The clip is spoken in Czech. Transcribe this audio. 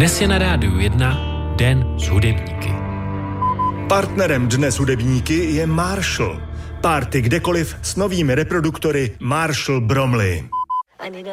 Dnes je na Rádiu 1 Den s hudebníky. Partnerem Dne s hudebníky je Marshall. Party kdekoliv s novými reproduktory Marshall Bromley.